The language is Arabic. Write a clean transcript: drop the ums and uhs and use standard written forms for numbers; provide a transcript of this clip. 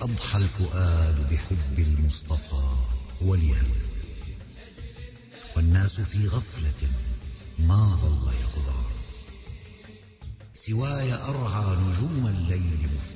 أضحى الفؤاد بحب المصطفى ولهب، والناس في غفلة ما ظل يغار، سواي أرعى نجوم الليل